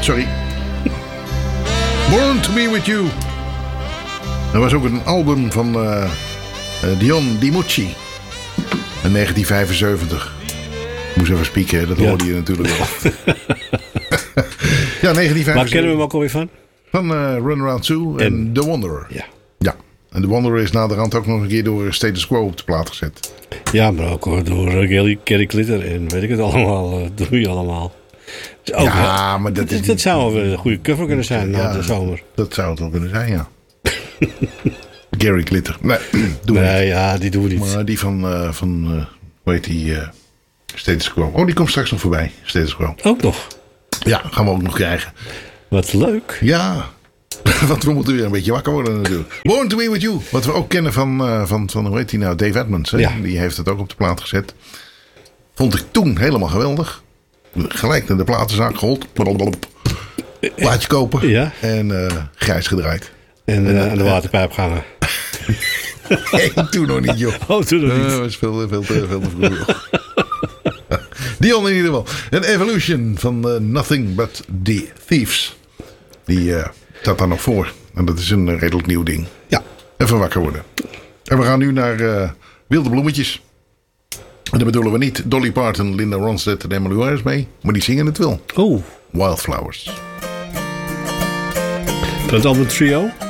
Sorry. Born to be with you. Er was ook een album van Dion DiMucci. In 1975. Moest even spieken, dat hoorde je natuurlijk wel. Ja, 1975. Waar kennen we hem ook alweer van? Van Run Around 2 en The Wanderer. Ja. Ja. En The Wanderer is naderhand ook nog een keer door Status Quo op de plaat gezet. Ja, maar ook door Gary Glitter en weet ik het allemaal. Dat doe je allemaal. Dus ook, ja, maar dat zou wel een goede cover kunnen zijn na de zomer. Dat zou het wel kunnen zijn, ja. Gary Glitter. Nee, doen we niet. Ja, die doen we niet. Maar die van hoe heet die? Status Quo. Oh, die komt straks nog voorbij. Status Quo. Ook nog? Ja, gaan we ook nog krijgen. Wat leuk. Ja. Want we moeten weer een beetje wakker worden natuurlijk. Born to be with you. Wat we ook kennen van hoe heet die nou? Dave Edmunds. Hè? Ja. Die heeft het ook op de plaat gezet. Vond ik toen helemaal geweldig. Gelijk naar de platenzaak gehold. Plaatje kopen. Ja. En grijs gedraaid. En aan de waterpijp gangen. Nee, toen nog niet, joh. Oh, toen nog niet. Dat was veel te vroeg. Dion in ieder geval. Een Evolution van Nothing But The Thieves. Die staat daar nog voor. En dat is een redelijk nieuw ding. Ja, even wakker worden. En we gaan nu naar Wilde Bloemetjes. En dat bedoelen we niet Dolly Parton, Linda Ronstadt en Emmylou Harris mee. Maar die zingen het wel. Oh. Wildflowers. Van het album Trio?